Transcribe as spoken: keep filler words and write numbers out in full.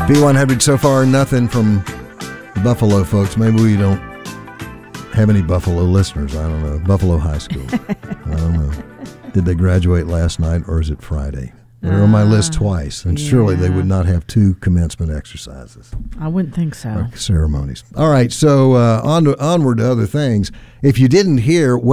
B one hundred so far, nothing from Buffalo folks. Maybe we don't have any Buffalo listeners. I don't know. Buffalo High School. I don't know. Did they graduate last night or is it Friday? They're on my list twice, and yeah. surely they would not have two commencement exercises. I wouldn't think so. Or ceremonies. All right, so uh, on to, onward to other things. If you didn't hear,